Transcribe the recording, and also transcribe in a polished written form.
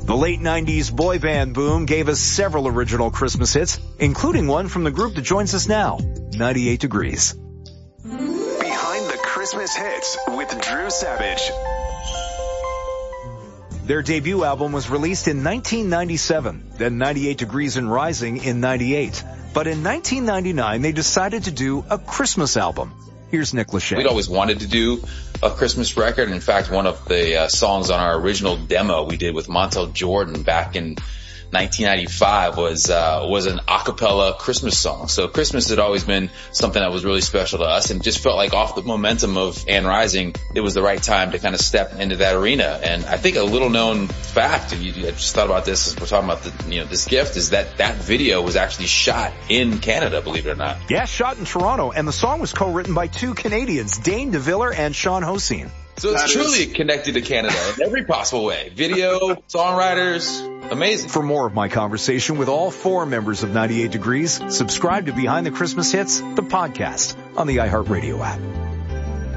The late 90s boy band boom gave us several original Christmas hits, including one from the group that joins us now, 98 Degrees. Behind the Christmas Hits with Drew Savage. Their debut album was released in 1997, then 98 Degrees and Rising in 98. But in 1999, they decided to do a Christmas album. Here's Nick Lachey. We'd always wanted to do a Christmas record. In fact, one of the songs on our original demo we did with Montel Jordan back in 1995 was an a cappella Christmas song. So Christmas had always been something that was really special to us, and just felt like off the momentum of And Rising, it was the right time to kind of step into that arena. And I think a little known fact, and I just thought about this as we're talking about this gift, is that video was actually shot in Canada, believe it or not. Yeah, shot in Toronto, and the song was co-written by two Canadians, Dane DeViller and Sean Hoseen. So it's truly connected to Canada in every possible way. Video, songwriters, amazing. For more of my conversation with all four members of 98 Degrees, subscribe to Behind the Christmas Hits, the podcast, on the iHeartRadio app.